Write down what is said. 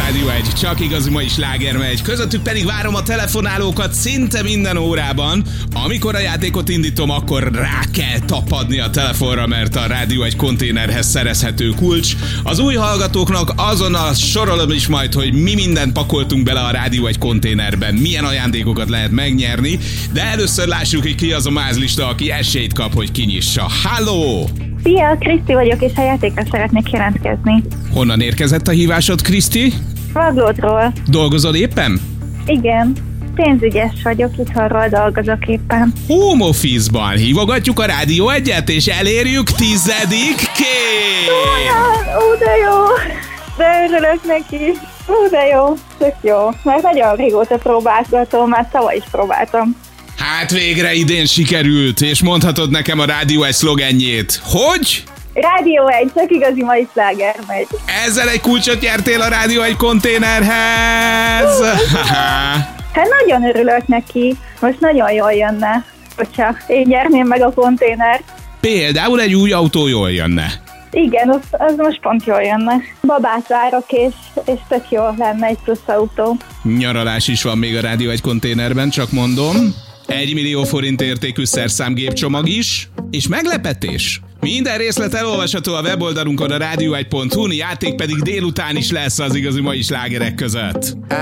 Rádió 1, csak igazi mai sláger megy. Közöttük pedig várom a telefonálókat szinte minden órában. Amikor a játékot indítom, akkor rá kell tapadni a telefonra, mert a Rádió 1 konténerhez szerezhető kulcs. Az új hallgatóknak azonnal sorolom is majd, hogy mi mindent pakoltunk bele a Rádió 1 konténerben, milyen ajándékokat lehet megnyerni, de először lássuk, hogy ki az a mázlista, aki esélyt kap, hogy kinyissa. Halló! Szia, Kriszti vagyok, és a játékra szeretnék jelentkezni. Honnan érkezett a hívásod, Kriszti? Raglódról. Dolgozol éppen? Igen, pénzügyes vagyok, itthonról dolgozok éppen. Home office-ban hívogatjuk a Rádió 1-et, és elérjük 10. kép! Ó, de jó! De örülök neki. Ó, de jó, tök jó. Mert nagyon régóta próbálgatom, már tavaly is próbáltam. Hát végre idén sikerült, és mondhatod nekem a Rádió 1 szlogenjét. Hogy? Rádió 1, csak igazi mai sláger megy. Ezzel egy kulcsot nyertél a Rádió 1 konténerhez! Hát nagyon örülök neki. Most nagyon jól jönne, hogyha én nyerném meg a konténert. Például egy új autó jól jönne. Igen, az most pont jól jönne. Babát várok, és tök jó lenne egy plusz autó. Nyaralás is van még a Rádió 1 konténerben, csak mondom. 1 millió forint értékű szerszámgépcsomag is, és meglepetés. Minden részlet elolvasható a weboldalunkon, a radio1.hu, játék pedig délután is lesz az igazi mai slágerek között.